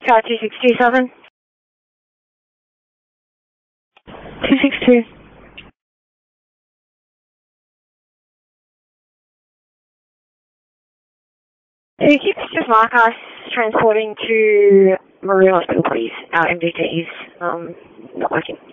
Car 2627. 262. Can you just mark us transporting to Maroon Hospital, please? Our MDT is not working.